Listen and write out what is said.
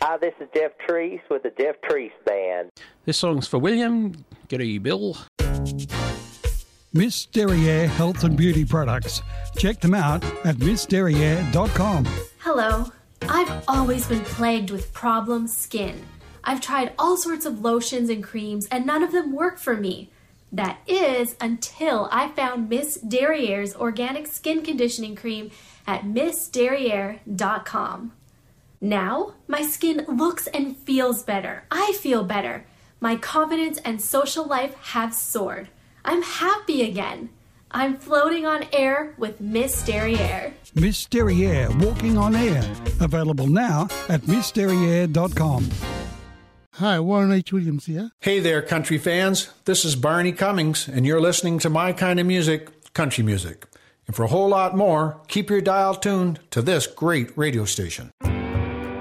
Hi, this is Jeff Treese with the Jeff Treese Band. This song's for William. G'day, Bill. Miss Derriere Health and Beauty Products. Check them out at missderriere.com. Hello. I've always been plagued with problem skin. I've tried all sorts of lotions and creams, and none of them work for me. That is until I found Miss Derriere's organic skin conditioning cream at missderriere.com. Now, my skin looks and feels better. I feel better. My confidence and social life have soared. I'm happy again. I'm floating on air with Miss Derriere. Miss Derriere Walking on Air. Available now at missderriere.com. Hi, Warren H. Williams here. Hey there, country fans. This is Barney Cummings, and you're listening to my kind of music, country music. And for a whole lot more, keep your dial tuned to this great radio station.